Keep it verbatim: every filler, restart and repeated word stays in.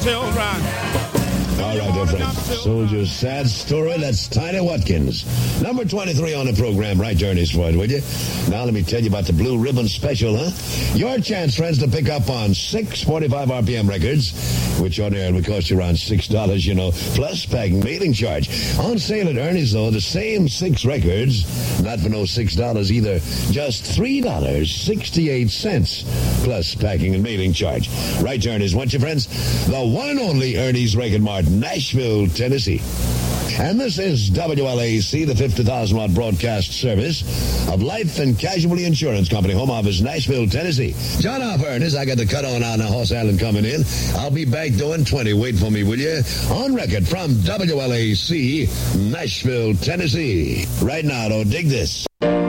children. All right, dear friends. Soldier's sad story. That's Tiny Watkins. Number twenty-three on the program. Right, Journey's Floyd, will you? Now let me tell you about the Blue Ribbon Special, huh? Your chance, friends, to pick up on six forty-five R P M records, which on air would cost you around six dollars, you know, plus packing mailing charge. On sale at Ernie's, though, the same six records, not for no six dollars either, just three dollars and sixty-eight cents, plus packing and mailing charge. Right, Ernie's, won't you, friends? The one and only Ernie's Record Mart, Nashville, Tennessee. And this is W L A C, the fifty thousand watt broadcast service of Life and Casualty Insurance Company, home office, Nashville, Tennessee. John off, Ernest. I got the cut on on the Horse Island coming in. I'll be back doing twenty. Wait for me, will you? On record from W L A C, Nashville, Tennessee. Right now, though, dig this.